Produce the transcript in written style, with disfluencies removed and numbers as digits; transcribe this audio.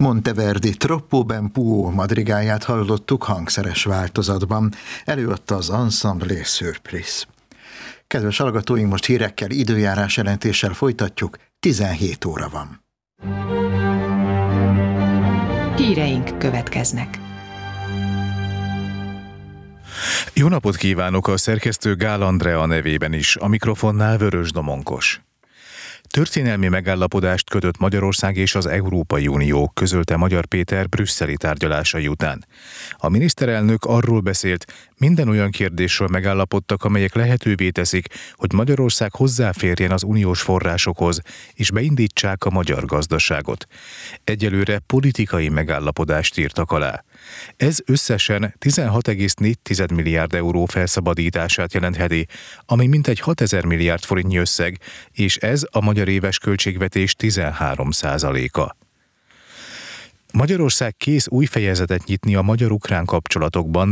Monteverdi Troppo ben Può madrigáját hallottuk hangszeres változatban, előadta az Ensemble Surprise. Kedves hallgatóink, most hírekkel, időjárás jelentéssel folytatjuk, 17 óra van. Híreink következnek. Jó napot kívánok, a szerkesztő Gál Andrea nevében is, a mikrofonnál Vörös Domonkos. Történelmi megállapodást kötött Magyarország és az Európai Unió, közölte Magyar Péter brüsszeli tárgyalásai után. A miniszterelnök arról beszélt, minden olyan kérdésről megállapodtak, amelyek lehetővé teszik, hogy Magyarország hozzáférjen az uniós forrásokhoz, és beindítsák a magyar gazdaságot. Egyelőre politikai megállapodást írtak alá. Ez összesen 16,4 milliárd euró felszabadítását jelentheti, ami mintegy 6000 milliárd forintnyi összeg, és ez a magyar éves költségvetés 13%-a. Magyarország kész új fejezetet nyitni a magyar-ukrán kapcsolatokban,